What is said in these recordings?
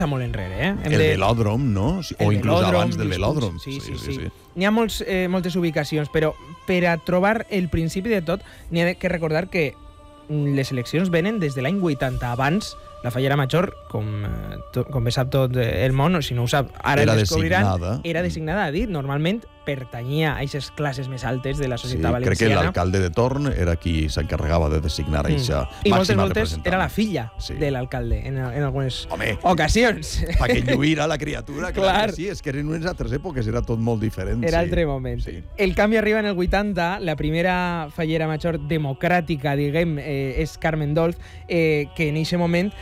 molt enrere, El velòdrom, no? O inclús abans del velòdrom. Sí. N'hi ha moltes ubicacions, però per a trobar el principi de tot n'hi ha que recordar que les eleccions venen des de l'any 80. Abans, la Fallera Major, com bé sap tot el món, o si no ho sap, ara era el descobriran, designada. Era designada a dit. Normalment pertanyia a aquestes classes més altes de la societat Crec que valenciana. l'alcalde de torn era qui s'encarregava de designar aquesta I moltes màxima voltes representant. era la filla de l'alcalde en algunes ocasions. Perquè lluïra la criatura, clar Clar. que sí, és que eren unes altres èpoques, era tot molt diferent. Era altre moment. Sí. El canvi arriba en el 80, la primera Fallera Major democràtica, diguem, és Carmen Dolz, que en aquest moment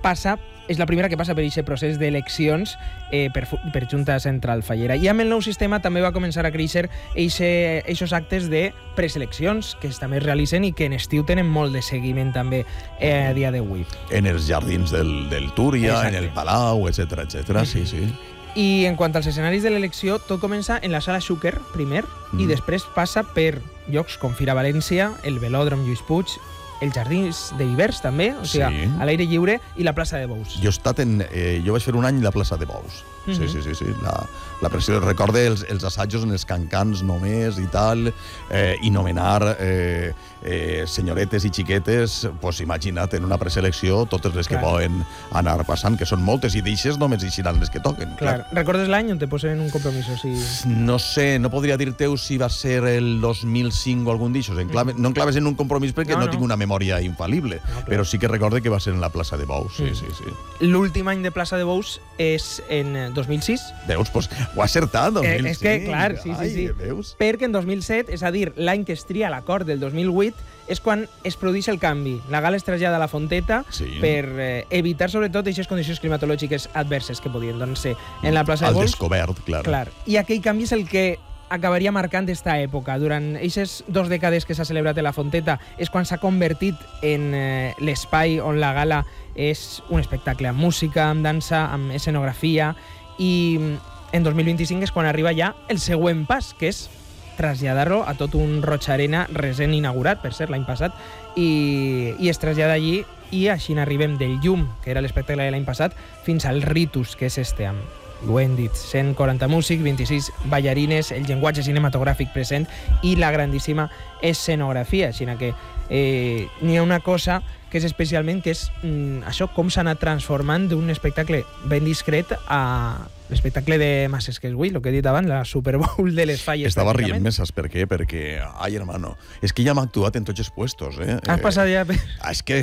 és la primera que passa per aquest procés d'eleccions per Junta Central Fallera. I amb el nou sistema també va començar a créixer aquests actes de preseleccions que també es realitzen i que en estiu tenen molt de seguiment també a dia d'avui. En els jardins del Túria, Exacte. en el Palau, etc. Sí. I en quant als escenaris de l'elecció, tot comença en la Sala Xúquer, primer, i després passa per llocs com Fira València, el Velòdrom Lluís Puig, els Jardins de Vivers, també, o sigui, a l'aire lliure, i la plaça de Bous. Jo vaig fer un any a la plaça de Bous. Sí. La pressió, recorde els assajos en els cancans només i tal, i nomenar senyoretes i xiquetes, pues imagina't, en una preselecció, totes les que poden anar passant, que són moltes, i d'eixes només eixiran les que toquen. Clar. Recordes l'any on te posen un compromís? No sé, no podria dir-te si va ser el 2005 o algun d'eixos. No enclaves en un compromís perquè no tinc una memòria infal·lible, però sí que recorde que va ser en la plaça de Bous. Sí. L'últim any de plaça de Bous és en 2006. Veus? Pues ho ha acertat, 2005. És que, clar, sí. Veus? Perquè en 2007, és a dir, l'any que es tria l'acord del 2008, és quan es produeix el canvi. La gala es trasllada a la Fonteta per evitar, sobretot, aquestes condicions climatològiques adverses que podien ser en la plaça de Bous. Al descobert, clar. I aquell canvi és el que acabaria marcant aquesta època. Durant aquestes 2 dècades que s'ha celebrat a la Fonteta és quan s'ha convertit en l'espai on la gala és un espectacle amb música, amb dansa, amb escenografia, i en 2025 és quan arriba ja el següent pas, que és traslladar-lo a tot un Roig Arena recent inaugurat, per cert, l'any passat, i es trasllada allí, i així n'arribem del Llum, que era l'espectacle de l'any passat, fins al Ritus, que és este, amb ho hem dit, 140 músics, 26 ballarines, el llenguatge cinematogràfic present i la grandíssima escenografia. Així que n'hi ha una cosa que és especialment, que és això, com s'ha anat transformant d'un espectacle ben discret a l'espectacle de masses que és avui, el que he dit abans, la Super Bowl de les Falles. Estava rient-me, saps per què? Perquè, ai, hermano, és que ja m'ha actuat en tots els puestos, Has passat ja... És que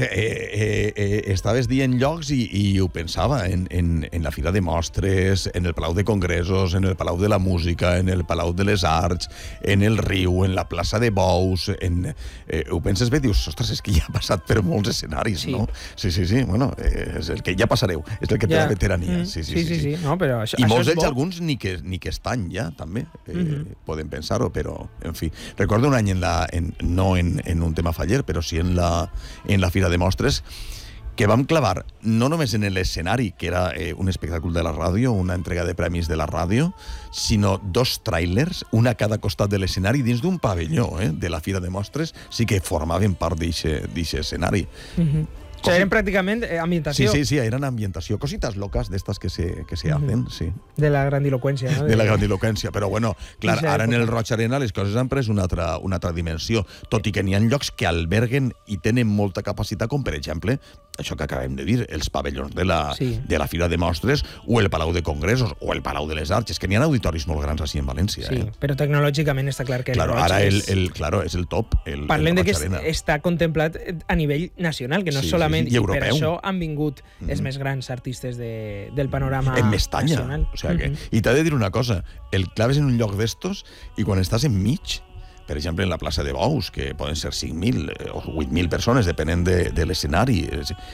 estaves dient llocs i ho pensava, en la Fira de Mostres, en el Palau de Congressos, en el Palau de la Música, en el Palau de les Arts, en el Riu, en la plaça de Bous, ho penses bé, dius, ostres, és que ja ha passat per molts escenaris, no? Sí, bueno, és el que ja passareu, és el que té la veterania. Sí, no, però i molts d'ells, alguns, ni que estan ja, també, podem pensar-ho, però, en fi. Recordo un any, no en un tema faller, però sí en la Fira de Mostres, que vam clavar, no només en l'escenari, que era un espectacle de la ràdio, una entrega de premis de la ràdio, sinó 2 tràilers, una a cada costat de l'escenari, dins d'un pavelló de la Fira de Mostres, sí que formaven part d'aquest escenari. O sigui, eren pràcticament ambientació. Sí, eren ambientació. Cositas locas d'estas que se hacen, sí. De la grandilocuència, no? De la grandilocuència, però bueno, clar, ara en el Roig Arena les coses han pres una altra dimensió, tot i que n'hi ha llocs que alberguen i tenen molta capacitat, com per exemple, això que acabem de dir, els pavellons de la Fira de Mostres, o el Palau de Congressos, o el Palau de les Arts, que n'hi ha auditoris molt grans així en València. Sí, però tecnològicament està clar que el Roig ara és el top, el parlem de que Arena. Està contemplat a nivell nacional, que no és solament... I europeu. Per això han vingut els més grans artistes del panorama en Mestanya, nacional. O sea que, i t'he de dir una cosa, el claves en un lloc d'estos i quan estàs enmig, per exemple, en la plaça de Bous, que poden ser 5.000 o 8.000 persones, depenent de l'escenari,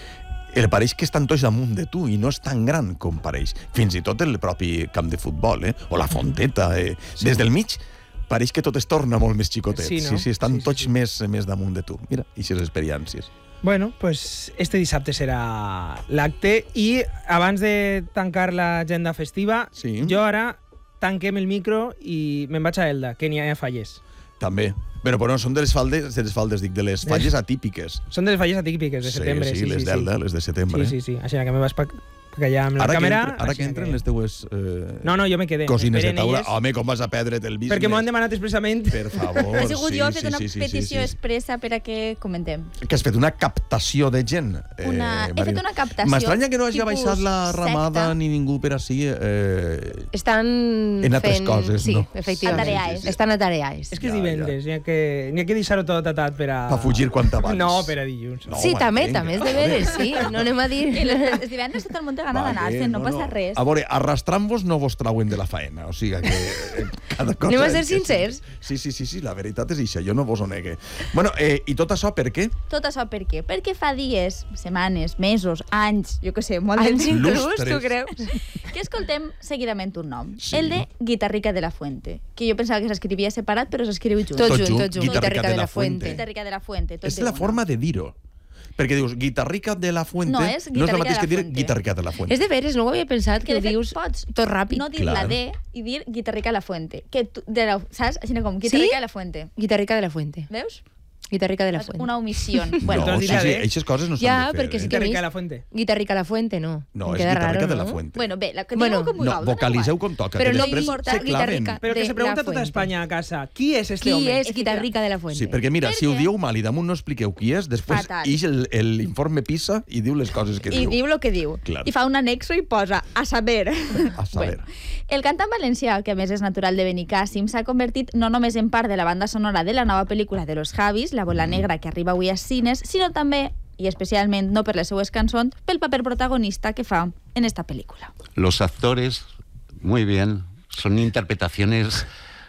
el pareix que estan tots damunt de tu i no és tan gran com pareix. Fins i tot el propi camp de futbol, o la Fonteta. Des del mig pareix que tot es torna molt més xicotet. Sí, estan tots més damunt de tu. Mira, aquestes experiències. Bueno, pues este dissabte serà l'acte i abans de tancar l'agenda festiva, jo ara tanquem el micro i me'n vaig a Elda, que n'hi ha falles. També. Però són de les faldes, dic, de les falles atípiques. Són de les falles atípiques de setembre. Sí, les d'Elda, les de setembre. Sí. Així que me vas que ja amb la càmera... Ara que entren les teues No, jo me quedé. cosines de Esperen taula, elles, home, com vas a perdre't el business? perquè m'ho han demanat expressament. Per favor, Ha sigut jo, he fet una sí. petició expressa per a que comentem. Que has fet una captació de gent. He fet una captació. M'estranya que no hagi tipus baixat la ramada secta. ni ningú per així. Estan En altres fent... coses, sí, no? efectivament. Atareades. Estan atareades. És que és divendres, n'hi ha que deixar-ho tot atat per a... Pa fugir quant abans. No, per a dilluns. No, Sí, també m'entenc. és de veres, sí. No anem a dir... Els divendres tot el món té gana d'anar-se'n, no passa res. A veure, arrastrant-vos no vos trauen de la faena, o sigui que cada cosa... Anem a ser que sí. sincers. Sí, la veritat és això, jo no vos ho negue. Bueno, i tot això per què? Tot això per què? Perquè fa dies, setmanes, mesos, anys, jo què sé, molt de Anys temps, inclús, Lustres. tu creus? que escoltem seguidament un nom. Sí. El de Guitarrica de la Fuente, que jo pensava que s'escrivia separat, però s'escriu junt. Tot Tot junt, junt, tot junt. Guitarrica de la Fuente. Guitarrica de la Fuente. Tot És de la una. forma de dir-ho. Perquè dius Guitarrica de la Fuente No, és no és el Guitarrica mateix de que la dir Fuente. Guitarrica de la Fuente. És de veres, no ho havia pensat, Que que de ho fet dius pots tot ràpid. no dir Clar. la D i dir Guitarrica de la Fuente. Que tu, saps? Així com Guitarrica de la Fuente. Guitarrica de la Fuente. Veus? Guitarrica de la És Fuente. una omissió. No, Bueno, Entonces sí, dirà sí, de- aquestes coses no s'han Ja, de fer. perquè sí que Guitarrica vist. de la Fuente. Guitarrica la Fuente, no. No, Em és queda Guitarrica raro, de la no? Fuente. bueno, bé, la que Bueno, digueu com No, vulgueu, vocalitzeu com toca, Però que no després importa, se claven. Guitarrica. Però que de se pregunta la tota Fuente. Espanya a casa. Qui és este Qui home? és Guitarrica de la Fuente? Sí, perquè mira, Per si ho què? dieu mal i damunt no expliqueu qui és, després Fatal. ix l'informe PISA i diu les coses que I diu. diu el que diu. Clar. I fa un anexo i posa a saber. A saber. El cantant valencià, que a més és natural de Benicàssim, s'ha convertit no només en part de la banda sonora de la nova pel·lícula de Los Javis, La bola negra, que arriba avui als cines, sinó també, i especialment no per les seues cançons, pel paper protagonista que fa en esta pel·lícula. Los actores, muy bien, son interpretaciones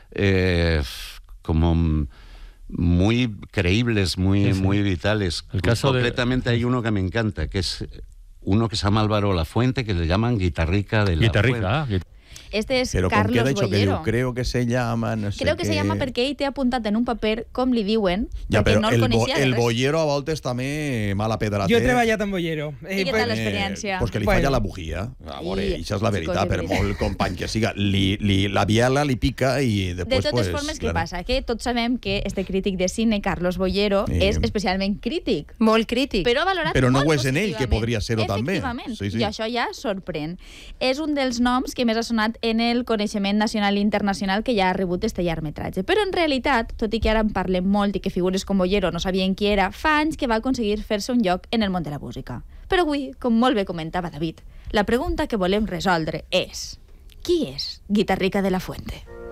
como muy creíbles, muy vitales. El caso de- Concretamente hay uno que me encanta, que es uno que se llama Álvaro Lafuente, que le llaman Guitarrica de la Guitarrica. Fuente. Este és Però com Carlos queda això que diu? Bollero. Creo que se llama, no sé Creo que se llama perquè ell té apuntat en un paper com li diuen, Ja, perquè però no el coneixia de el res. bollero a voltes també mala pedra Jo he té. treballat amb Bollero. I què tal l'experiència? Pues que li Bueno. falla la bujia. A veure, I- això és la veritat, sí, per coses molt company que siga. La biela li pica i De després... totes pues, formes, què claro. passa? Que tots sabem que este crític de cine, Carlos Bollero, Sí. és especialment crític. Molt crític. Però ha valorat Però no molt ho és en ell, que positivament. podria ser-ho també. Efectivament, Sí, sí. i això ja sorprèn. És un dels noms que més ha sonat en el coneixement nacional i internacional que ja ha rebut este llargmetratge. Però en realitat, tot i que ara en parlem molt i que figures com Bollero no sabien qui era, fa anys que va aconseguir fer-se un lloc en el món de la música. Però avui, com molt bé comentava David, la pregunta que volem resoldre és: qui és Guitarrica de la Fuente?